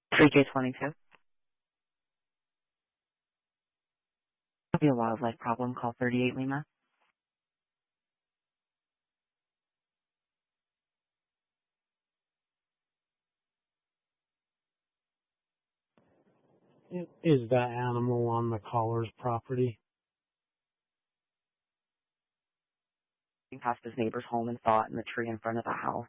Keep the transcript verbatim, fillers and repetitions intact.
three K twenty-two. Be a wildlife problem. Call thirty-eight Lima. Is that animal on the caller's property? He passed his neighbor's home and saw it in the tree in front of the house.